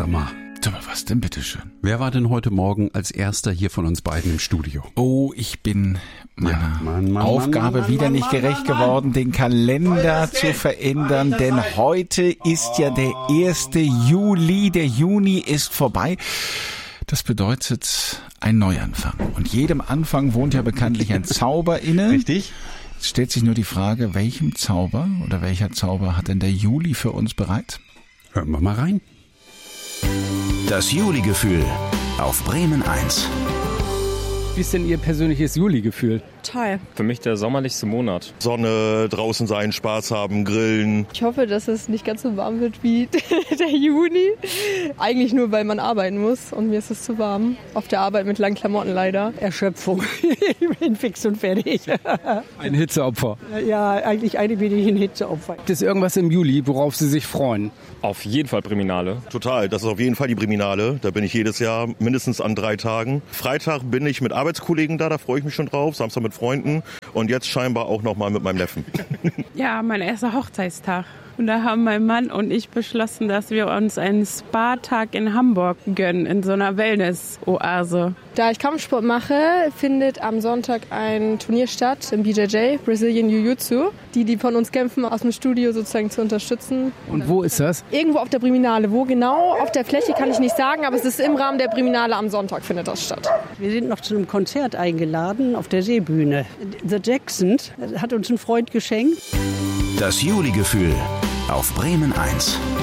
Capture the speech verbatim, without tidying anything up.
Sag mal. Sag mal, was denn bitteschön? Wer war denn heute Morgen als erster hier von uns beiden im Studio? Oh, ich bin meiner Ja, Mann, Mann, Aufgabe Mann, Mann, wieder Mann, nicht Mann, gerecht Mann, Mann. geworden, den Kalender zu verändern, denn heute ist ja der erste Juli, der Juni ist vorbei. Das bedeutet ein Neuanfang. Und jedem Anfang wohnt ja bekanntlich ein Zauber inne. Richtig? Es stellt sich nur die Frage, welchem Zauber oder welcher Zauber hat denn der Juli für uns bereit? Hören wir mal rein. Das Juli-Gefühl auf Bremen eins. Wie ist denn Ihr persönliches Juli-Gefühl? Toll. Für mich der sommerlichste Monat. Sonne, draußen sein, Spaß haben, grillen. Ich hoffe, dass es nicht ganz so warm wird wie der Juni. Eigentlich nur, weil man arbeiten muss und mir ist es zu warm. Auf der Arbeit mit langen Klamotten leider. Erschöpfung. Ich bin fix und fertig. Ein Hitzeopfer. Ja, eigentlich, eigentlich bin ich ein Hitzeopfer. Gibt es irgendwas im Juli, worauf Sie sich freuen? Auf jeden Fall Priminale. Total, das ist auf jeden Fall die Priminale. Da bin ich jedes Jahr mindestens an drei Tagen. Freitag bin ich mit Arbeitskollegen da, da freue ich mich schon drauf. Samstag mit Freunden und jetzt scheinbar auch noch mal mit meinem Neffen. Ja, mein erster Hochzeitstag. Und da haben mein Mann und ich beschlossen, dass wir uns einen Spa-Tag in Hamburg gönnen, in so einer Wellness-Oase. Da ich Kampfsport mache, findet am Sonntag ein Turnier statt im B J J, Brazilian Jiu-Jitsu. Die, die von uns kämpfen, aus dem Studio sozusagen zu unterstützen. Und wo ist das? Irgendwo auf der Priminale. Wo genau auf der Fläche kann ich nicht sagen, aber es ist im Rahmen der Priminale am Sonntag findet das statt. Wir sind noch zu einem Konzert eingeladen auf der Seebühne. The Jacksons hat uns ein Freund geschenkt. Das Juli-Gefühl auf Bremen eins.